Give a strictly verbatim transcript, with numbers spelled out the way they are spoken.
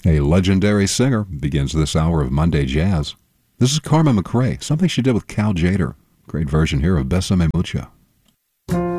A legendary singer begins this hour of Monday Jazz. This is Carmen McRae, something she did with Cal Tjader. Great version here of Besame Mucho.